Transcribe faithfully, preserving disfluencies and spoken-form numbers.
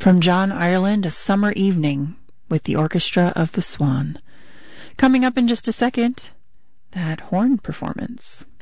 From John Ireland, A Summer Evening with the Orchestra of the Swan. Coming up in just a second, that horn performance.